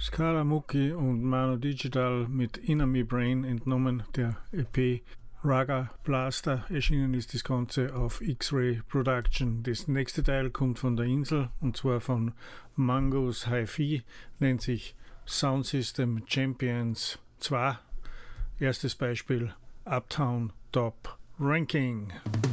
Scaramucci und Mano Digital mit Inner Me Brain entnommen der EP Raga Blaster. Erschienen ist das Ganze auf X-Ray Production. Das nächste Teil kommt von der Insel und zwar von Mangos Hi-Fi, nennt sich Sound System Champions 2. Erstes Beispiel Uptown Top Ranking.